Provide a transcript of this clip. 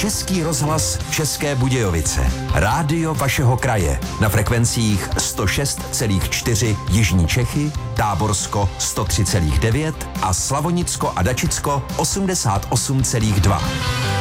Český rozhlas České Budějovice. Rádio vašeho kraje. Na frekvencích 106,4 Jižní Čechy, Táborsko 103,9 a Slavonicko a Dačicko 88,2.